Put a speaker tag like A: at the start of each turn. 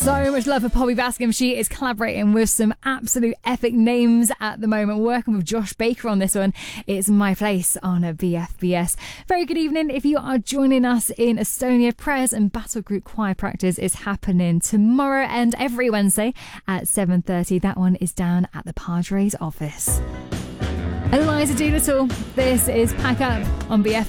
A: So much love for Poppy Bascom. She is collaborating with some absolute epic names at the moment, working with Josh Baker on this one. It's My Place on a BFBS. Very good evening. If you are joining us in Estonia, prayers and battle group choir practice is happening tomorrow and every Wednesday at 7:30. That one is down at the Padres office. Eliza Doolittle, this is Pack Up on BFBS.